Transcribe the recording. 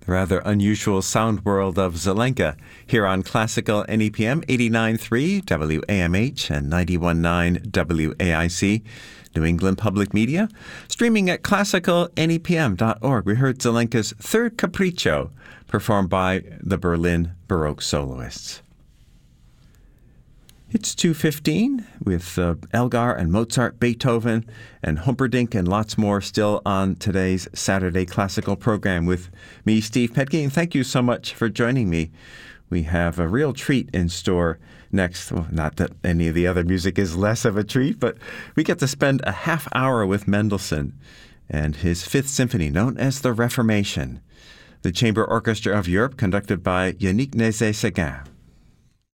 The rather unusual sound world of Zelenka here on Classical NEPM 89.3 WAMH and 91.9 WAIC, New England Public Media. Streaming at classicalnepm.org. We heard Zelenka's third Capriccio, performed by the Berlin Baroque Soloists. It's 2:15 with Elgar and Mozart, Beethoven, and Humperdinck and lots more still on today's Saturday Classical program with me, Steve Pedke. And thank you so much for joining me. We have a real treat in store next. Well, not that any of the other music is less of a treat, but we get to spend a half hour with Mendelssohn and his Fifth Symphony, known as the Reformation, the Chamber Orchestra of Europe, conducted by Yannick Nézet-Séguin.